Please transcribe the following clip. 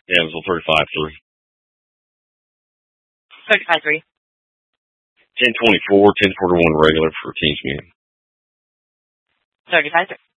Yeah, it was a 35-3. 35-3. 10-24, 10-4 to 1 regular for Team Smith. 35-3.